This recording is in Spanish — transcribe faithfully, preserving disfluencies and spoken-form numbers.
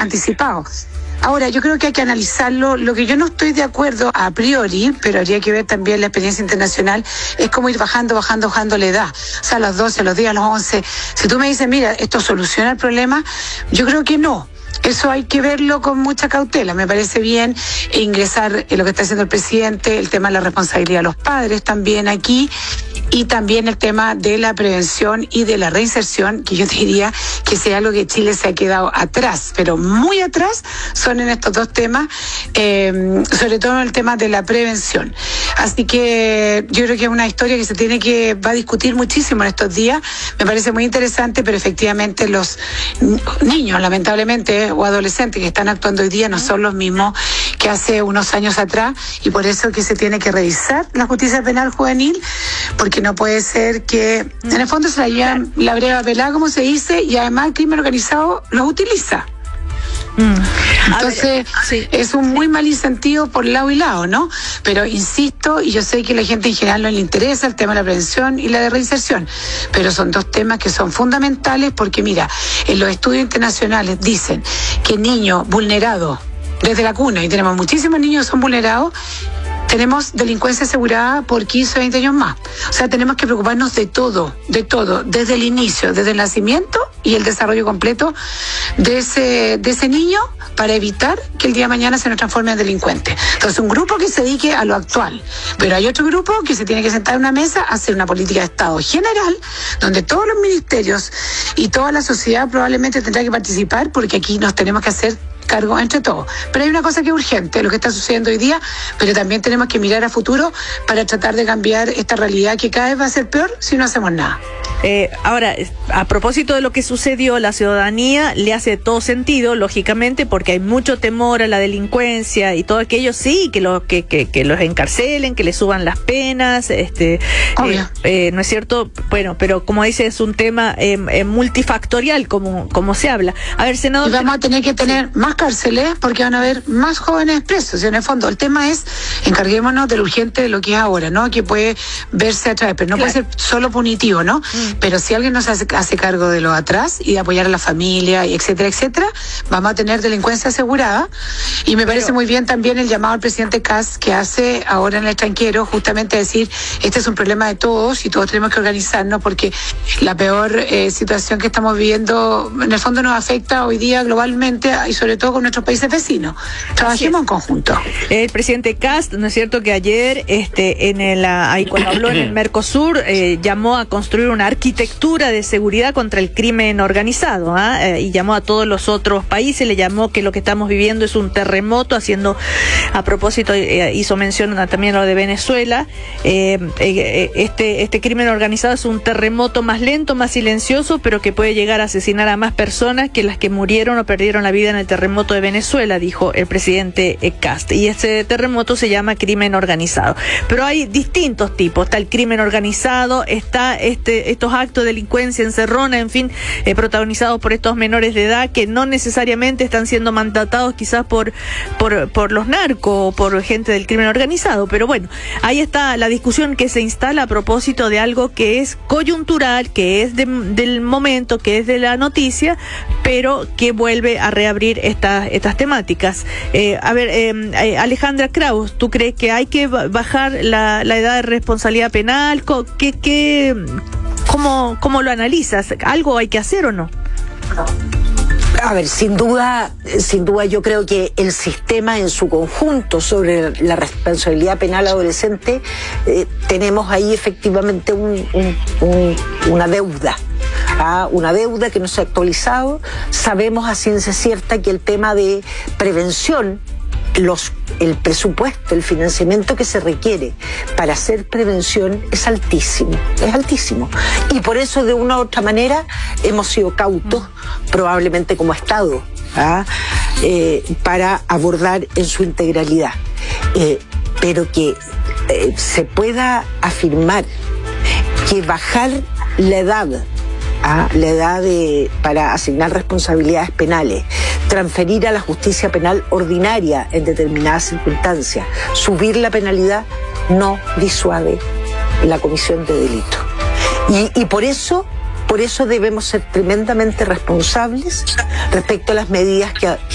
anticipado. Ahora, yo creo que hay que analizarlo. Lo que yo no estoy de acuerdo a priori, pero habría que ver también la experiencia internacional, es cómo ir bajando, bajando, bajando la edad. O sea, a los doce, a los diez, a los once. Si tú me dices, mira, esto soluciona el problema, yo creo que no. Eso hay que verlo con mucha cautela. Me parece bien ingresar en lo que está haciendo el presidente, el tema de la responsabilidad de los padres también aquí, y también el tema de la prevención y de la reinserción, que yo diría que sea algo que Chile se ha quedado atrás, pero muy atrás son en estos dos temas, eh, sobre todo en el tema de la prevención. Así que yo creo que es una historia que se tiene que, va a discutir muchísimo en estos días. Me parece muy interesante, pero efectivamente los niños, lamentablemente, o adolescentes que están actuando hoy día no son los mismos que hace unos años atrás, y por eso que se tiene que revisar la justicia penal juvenil, porque no puede ser que en el fondo se la llevan la breva pelada, como se dice, y además el crimen organizado los utiliza. Mm. Entonces, ver, sí. es un muy mal incentivo por lado y lado, ¿no? Pero insisto, y yo sé que a la gente en general no le interesa el tema de la prevención y la de reinserción, pero son dos temas que son fundamentales, porque mira, en los estudios internacionales dicen que niños vulnerados desde la cuna, y tenemos muchísimos niños que son vulnerados, tenemos delincuencia asegurada por quince o veinte años más. O sea, tenemos que preocuparnos de todo, de todo, desde el inicio, desde el nacimiento y el desarrollo completo de ese, de ese niño, para evitar que el día de mañana se nos transforme en delincuente. Entonces, un grupo que se dedique a lo actual, pero hay otro grupo que se tiene que sentar en una mesa a hacer una política de Estado general, donde todos los ministerios y toda la sociedad probablemente tendrá que participar, porque aquí nos tenemos que hacer cargo entre todos. Pero hay una cosa que es urgente, lo que está sucediendo hoy día, pero también tenemos que mirar a futuro para tratar de cambiar esta realidad que cada vez va a ser peor si no hacemos nada. Eh, ahora, a propósito de lo que sucedió, la ciudadanía le hace todo sentido, lógicamente, porque hay mucho temor a la delincuencia y todo aquello, sí, que, lo, que, que, que los encarcelen, que les suban las penas, este, Obvio. Eh, eh, ¿no es cierto? Bueno, pero como dice, es un tema eh, eh, multifactorial, como, como se habla. A ver, senador... Y vamos a tener que tener sí. más cárceles, porque van a haber más jóvenes presos. Y en el fondo, el tema es, encarguémonos de lo urgente de lo que es ahora, ¿no? Que puede verse a través, pero no claro. puede ser solo punitivo, ¿no? Mm. Pero si alguien nos hace, hace cargo de lo atrás y de apoyar a la familia, y etcétera, etcétera, vamos a tener delincuencia asegurada. Y me parece pero, muy bien también el llamado al presidente Kast que hace ahora en el extranjero, justamente a decir, este es un problema de todos y todos tenemos que organizarnos, porque la peor eh, situación que estamos viviendo, en el fondo nos afecta hoy día globalmente, y sobre todo con nuestros países vecinos. Trabajemos en conjunto. El presidente Kast, ¿no es cierto?, que ayer, este, en el, ahí cuando habló en el Mercosur, eh, llamó a construir una arquitectura de seguridad contra el crimen organizado, ¿ah? eh, y llamó a todos los otros países, le llamó que lo que estamos viviendo es un terremoto, haciendo, a propósito, eh, hizo mención a, también a lo de Venezuela, eh, eh, este, este crimen organizado es un terremoto más lento, más silencioso, pero que puede llegar a asesinar a más personas que las que murieron o perdieron la vida en el terremoto de Venezuela, dijo el presidente Kast. Y ese terremoto se llama crimen organizado. Pero hay distintos tipos. Está el crimen organizado, está este, estos actos de delincuencia encerrona, en fin, eh, protagonizados por estos menores de edad que no necesariamente están siendo mandatados quizás por, por, por los narcos o por gente del crimen organizado. Pero bueno, ahí está la discusión que se instala a propósito de algo que es coyuntural, que es de, del momento, que es de la noticia, pero que vuelve a reabrir estas estas temáticas. Eh, a ver, eh, Alejandra Kraus, ¿tú crees que hay que bajar la, la edad de responsabilidad penal? ¿Qué, qué, cómo, ¿Cómo lo analizas? ¿Algo hay que hacer o no? A ver, sin duda, sin duda yo creo que el sistema en su conjunto sobre la responsabilidad penal adolescente, eh, tenemos ahí efectivamente un, un, un, una deuda. ¿ah? Una deuda que no se ha actualizado. Sabemos a ciencia cierta que el tema de prevención, los, el presupuesto, el financiamiento que se requiere para hacer prevención es altísimo, es altísimo. Y por eso, de una u otra manera, hemos sido cautos, probablemente como Estado, ¿ah? eh, para abordar en su integralidad. Eh, pero que eh, se pueda afirmar que bajar la edad, ¿ah? la edad de, para asignar responsabilidades penales, transferir a la justicia penal ordinaria en determinadas circunstancias, subir la penalidad, no disuade la comisión de delito. Y, y por eso, por eso debemos ser tremendamente responsables respecto a las medidas que